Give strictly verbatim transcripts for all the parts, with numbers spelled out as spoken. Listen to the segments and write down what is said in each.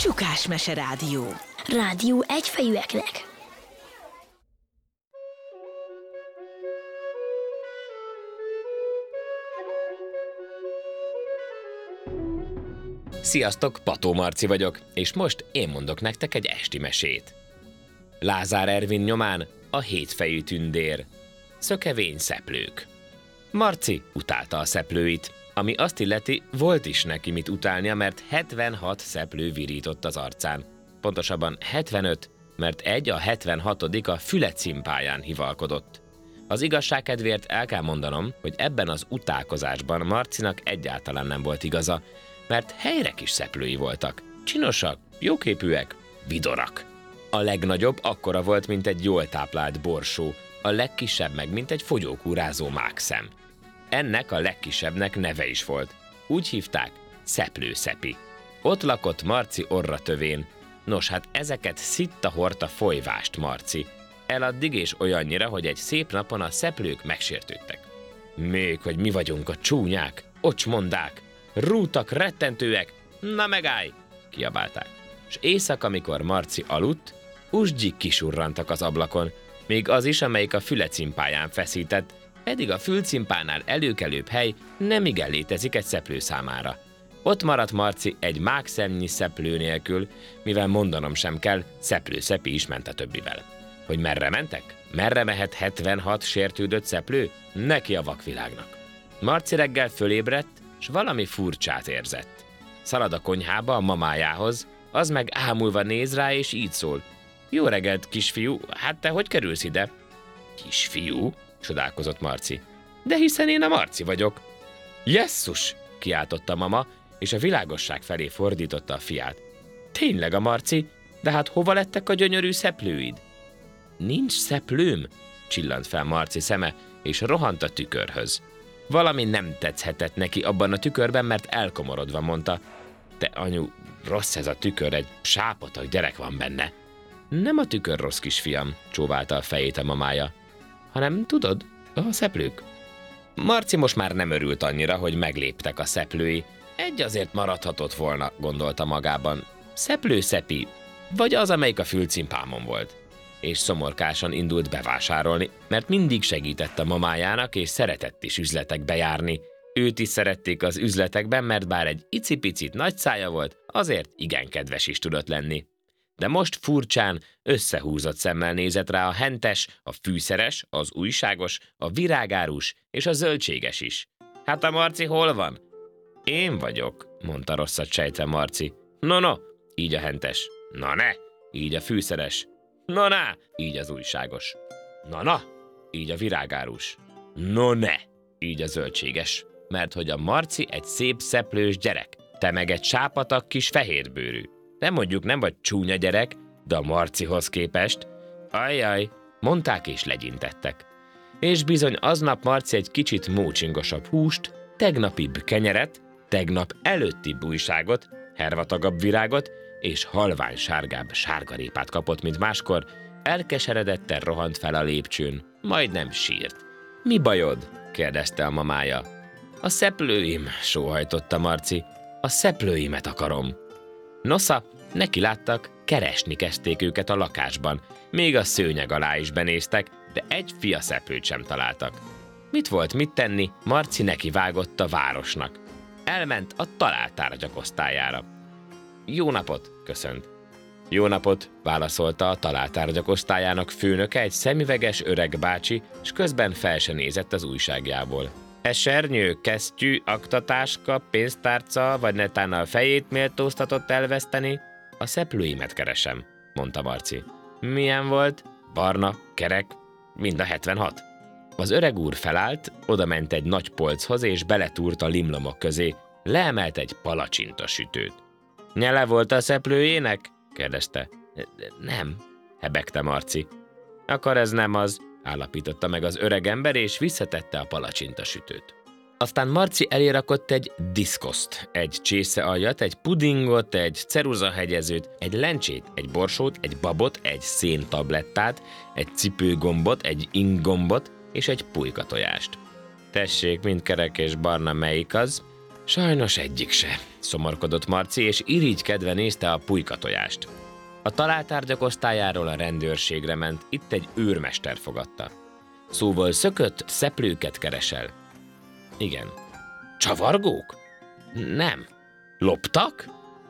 Csukás Mese Rádió. Rádió egyfejűeknek. Sziasztok, Pató Marci vagyok, és most én mondok nektek egy esti mesét. Lázár Ervin nyomán a hétfejű tündér. Szökevény szeplők. Marci utálta a szeplőit, ami azt illeti, volt is neki mit utálnia, mert hetvenhat szeplő virított az arcán. Pontosabban hetvenöt, mert egy a hetvenhatodik a füle cimpáján hivalkodott. Az igazság kedvéért el kell mondanom, hogy ebben az utálkozásban Marcinak egyáltalán nem volt igaza, mert helyre kis szeplői voltak. Csinosak, jóképűek, vidorak. A legnagyobb akkora volt, mint egy jól táplált borsó, a legkisebb meg, mint egy fogyókúrázó mákszem. Ennek a legkisebbnek neve is volt. Úgy hívták, Szeplőszepi. Ott lakott Marci orra tövén. Nos, hát ezeket szitta hordta folyvást Marci. Eladdig és olyannyira, hogy egy szép napon a szeplők megsértődtek. Még, hogy mi vagyunk a csúnyák, ocsmondák, rútak, rettentőek, na megállj, kiabálták. S éjszaka, amikor Marci aludt, usgyik kisurrantak az ablakon, még az is, amelyik a füle cimpáján feszített, pedig a fülcimpánál előkelőbb hely nemigen létezik egy szeplő számára. Ott maradt Marci egy mákszemnyi szeplő nélkül, mivel mondanom sem kell, Szeplőszepi is ment a többivel. Hogy merre mentek? Merre mehet hetvenhat sértődött szeplő? Neki a vakvilágnak. Marci reggel fölébredt, s valami furcsát érzett. Szalad a konyhába a mamájához, az meg ámulva néz rá, és így szól. Jó reggelt, kisfiú, hát te hogy kerülsz ide? Kisfiú? Csodálkozott Marci. De hiszen én a Marci vagyok. Jesszus! Kiáltotta mama, és a világosság felé fordította a fiát. Tényleg a Marci? De hát hova lettek a gyönyörű szeplőid? Nincs szeplőm? Csillant fel Marci szeme, és rohant a tükörhöz. Valami nem tetszhetett neki abban a tükörben, mert elkomorodva mondta. Te anyu, rossz ez a tükör, egy sápatak gyerek van benne. Nem a tükör rossz, kisfiam, csóválta a fejét a mamája, hanem tudod, a szeplők. Marci most már nem örült annyira, hogy megléptek a szeplői. Egy azért maradhatott volna, gondolta magában. Szeplőszepi, vagy az, amelyik a fülcimpámon volt. És szomorkásan indult bevásárolni, mert mindig segített a mamájának, és szeretett is üzletekbe járni. Őt is szerették az üzletekben, mert bár egy icipicit nagy szája volt, azért igen kedves is tudott lenni. De most furcsán, összehúzott szemmel nézett rá a hentes, a fűszeres, az újságos, a virágárus és a zöldséges is. Hát a Marci hol van? Én vagyok, mondta rosszat sejtve Marci. No, no, így a hentes. Na ne, így a fűszeres. No, na, így az újságos. Na, na, így a virágárus. No, ne, így a zöldséges. Mert hogy a Marci egy szép szeplős gyerek, te meg egy sápatak kis fehérbőrű. Nem mondjuk nem vagy csúnya gyerek, de a Marcihoz képest. Ajjaj, mondták és legyintettek. És bizony aznap Marci egy kicsit mócsingosabb húst, tegnapibb kenyeret, tegnap előttibb újságot, hervatagabb virágot és halvány sárgább sárgarépát kapott, mint máskor, elkeseredetten rohant fel a lépcsőn, majdnem sírt. Mi bajod? kérdezte a mamája. A szeplőim, sóhajtotta Marci, a szeplőimet akarom. Nosza, neki láttak, keresni kezdték őket a lakásban, még a szőnyeg alá is benéztek, de egy fia szeplőt sem találtak. Mit volt mit tenni, Marci neki vágott a városnak. Elment a találtárgyak osztályára. Jó napot, köszönt. Jó napot, válaszolta a találtárgyak osztályának főnöke, egy szemüveges öreg bácsi, és közben fel se nézett az újságjából. Esernyő, kesztyű, aktatáska, pénztárca, vagy netán a fejét méltóztatott elveszteni? A szeplőimet keresem, mondta Marci. Milyen volt? Barna, kerek, mind a hetvenhat. Az öreg úr felállt, odament egy nagy polchoz, és beletúrt a limlomok közé, leemelt egy palacsinta sütőt. Nyele volt a szeplőjének? kérdezte. Nem, hebegte Marci. Akkor ez nem az, állapította meg az öreg ember, és visszatette a palacsinta sütőt. Aztán Marci elé rakott egy diszkoszt, egy csészealjat, egy pudingot, egy ceruzahegyezőt, egy lencsét, egy borsót, egy babot, egy széntablettát, egy cipőgombot, egy inggombot és egy pulyka tojást. Tessék, mind kerek és barna, melyik az? Sajnos egyik se, szomorkodott Marci, és irigykedve nézte a pulykatojást. A találtárgyak osztályáról a rendőrségre ment, itt egy őrmester fogadta. Szóval szökött szeplőket keresel. Igen. Csavargók? Nem. Loptak?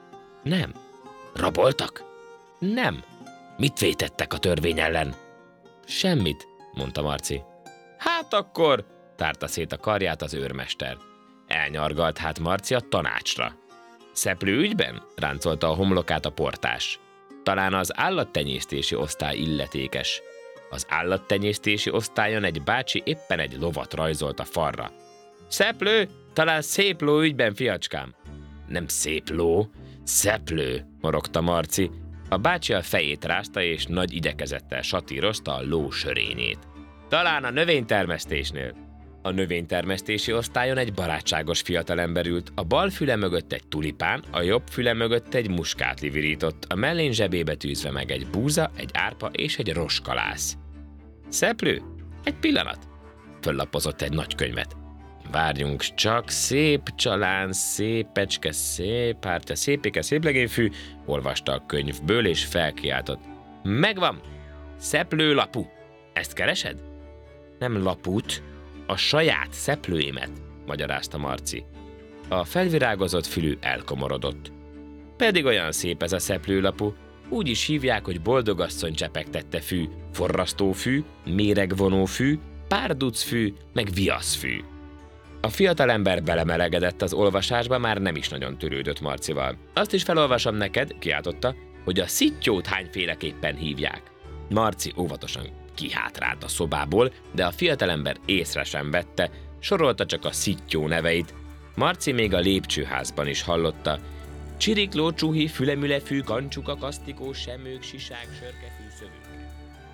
Nem. Raboltak? Nem. Mit vétettek a törvény ellen? Semmit, mondta Marci. Hát akkor, tárta szét a karját az őrmester. Elnyargalt hát Marci a tanácsra. Szeplő ügyben? Ráncolta a homlokát a portás. Talán az állattenyésztési osztály illetékes. Az állattenyésztési osztályon egy bácsi éppen egy lovat rajzolt a falra. Szeplő? Talán szép ló ügyben, fiacskám. Nem szép ló, szeplő, morogta Marci. A bácsi a fejét rázta, és nagy igyekezettel satírozta a ló sörényét. Talán a növénytermesztésnél. A növénytermesztési osztályon egy barátságos fiatalember ült, a bal füle mögött egy tulipán, a jobb füle mögött egy muskátli virított, a mellén zsebébe tűzve meg egy búza, egy árpa és egy roskalász. Szeplő? Egy pillanat. Föllapozott egy nagy könyvet. Várjunk csak, szép csalán, szépecske, szép hártya, szépéke, szép legényfű, olvasta a könyvből és felkiáltott. Megvan! Szeplő lapu. Ezt keresed? Nem laput, a saját szeplőimet, magyarázta Marci. A felvirágozott fülű elkomorodott. Pedig olyan szép ez a szeplőlapu, úgy is hívják, hogy boldogasszony csepegtette fű, forrasztófű, méregvonófű, párducfű, meg viaszfű. A fiatalember belemelegedett az olvasásba, már nem is nagyon törődött Marcival. Azt is felolvasom neked, kiáltotta, hogy a szittyót hányféleképpen hívják. Marci óvatosan kihátrált a szobából, de a fiatalember észre sem vette, sorolta csak a szittyó neveit. Marci még a lépcsőházban is hallotta. Csirikló, csuhi, fülemülefű, kancsuka, kasztikó, semők, sisák, sörkefű, szövőke.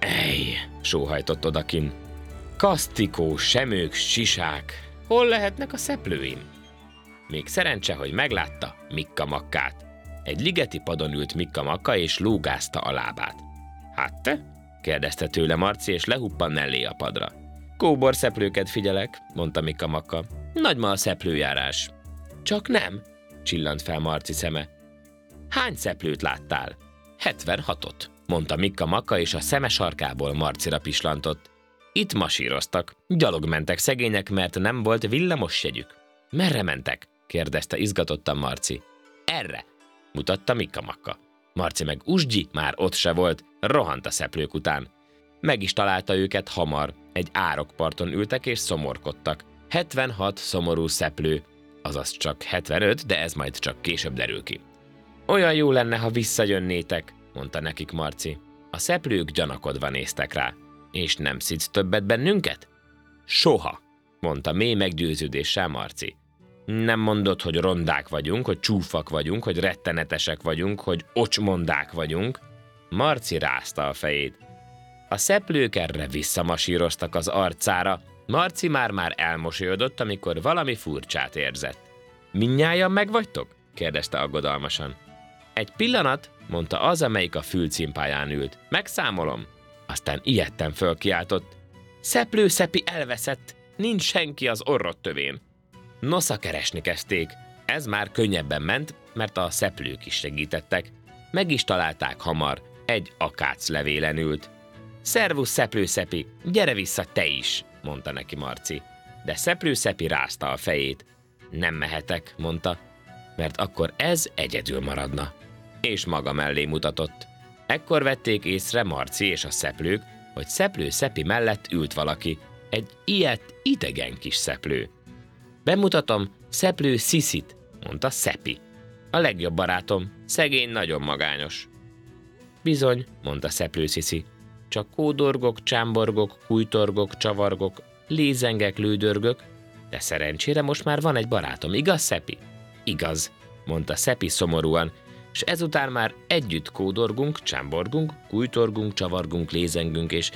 Ej, sóhajtott odakin. Kasztikó, semők, sisák. Hol lehetnek a szeplőim? Még szerencse, hogy meglátta Mikka Makkát. Egy ligeti padon ült Mikka Makka, és lógázta a lábát. Hát te? Kérdezte tőle Marci, és lehuppan mellé a padra. Kóbor szeplőket figyelek, mondta Mikka Makka. Nagy ma a szeplőjárás. Csak nem, csillant fel Marci szeme. Hány szeplőt láttál? hetvenhatot, mondta Mikka Makka, és a szeme sarkából Marcira pislantott. Itt masíroztak, gyalog mentek szegények, mert nem volt villamos jegyük. Merre mentek? kérdezte izgatottan Marci. Erre, mutatta Mikka Makka. Marci meg usgyi, már ott se volt, rohant a szeplők után. Meg is találta őket hamar, egy árokparton ültek és szomorkodtak. hetvenhat szomorú szeplő, azaz csak hetvenöt, de ez majd csak később derül ki. Olyan jó lenne, ha visszajönnétek, mondta nekik Marci. A szeplők gyanakodva néztek rá. És nem szidsz többet bennünket? Soha, mondta mély meggyőződéssel Marci. Nem mondod, hogy rondák vagyunk, hogy csúfak vagyunk, hogy rettenetesek vagyunk, hogy ocsmondák vagyunk. Marci rázta a fejét. A szeplők erre visszamasíroztak az arcára. Marci már-már elmosolyodott, amikor valami furcsát érzett. Mindnyájan megvagytok? kérdezte aggodalmasan. Egy pillanat, mondta az, amelyik a fülcimpáján ült. Megszámolom. Aztán ijedten fölkiáltott. Szeplő Szepi elveszett, nincs senki az orrot tövén. Nosza keresni kezdték. Ez már könnyebben ment, mert a szeplők is segítettek. Meg is találták hamar, egy akác levélen ült. Szervusz, Szeplő Szepi, gyere vissza te is, mondta neki Marci. De Szeplő Szepi rázta a fejét. Nem mehetek, mondta, mert akkor ez egyedül maradna. És maga mellé mutatott. Ekkor vették észre Marci és a szeplők, hogy Szeplő Szepi mellett ült valaki, egy ilyet idegen kis szeplő. Bemutatom Szeplő Sziszit, mondta Szepi. A legjobb barátom, szegény, nagyon magányos. Bizony, mondta Szeplő Sziszi, csak kódorgok, csámborgok, kújtorgok, csavargok, lézengek, lődörgök, de szerencsére most már van egy barátom, igaz, Szepi? Igaz, mondta Szepi szomorúan, és ezután már együtt kódorgunk, csámborgunk, kújtorgunk, csavargunk, lézengünk, és,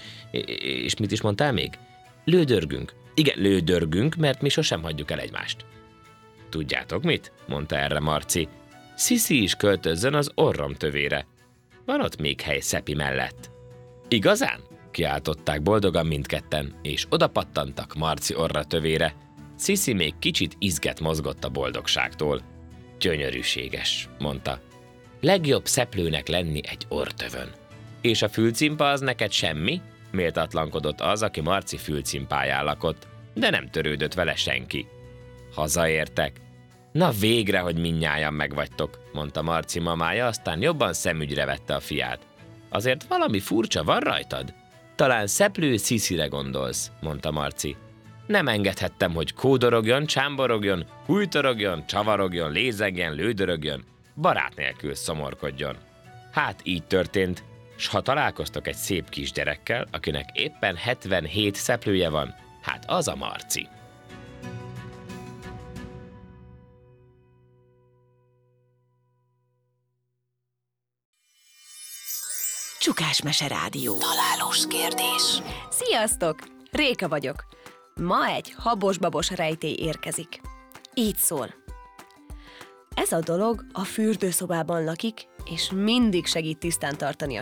és mit is mondtál még? Lődörgünk. Igen, lődörgünk, mert mi sosem hagyjuk el egymást. Tudjátok mit? Mondta erre Marci. Sziszi is költözzön az orrom tövére. Van ott még hely Szepi mellett. Igazán? Kiáltották boldogan mindketten, és odapattantak Marci orra tövére. Sziszi még kicsit izget mozgott a boldogságtól. Gyönyörűséges, mondta. Legjobb szeplőnek lenni egy orrtövön. És a fülcimpa az neked semmi? Méltatlankodott az, aki Marci fülcimpáján lakott, de nem törődött vele senki. Hazaértek. Na végre, hogy mindnyájan megvagytok, mondta Marci mamája, aztán jobban szemügyre vette a fiát. Azért valami furcsa van rajtad? Talán szeplő Sziszire gondolsz, mondta Marci. Nem engedhettem, hogy kódorogjon, csámborogjon, hújtorogjon, csavarogjon, lézegjen, lődörögjön, barát nélkül szomorkodjon. Hát így történt, s ha találkoztok egy szép kisgyerekkel, akinek éppen hetvenhét szeplője van, hát az a Marci. Csukás Mese Rádió. Találós kérdés. Sziasztok! Réka vagyok. Ma egy habos-babos rejtély érkezik. Így szól. Ez a dolog a fürdőszobában lakik, és mindig segít tisztán tartani a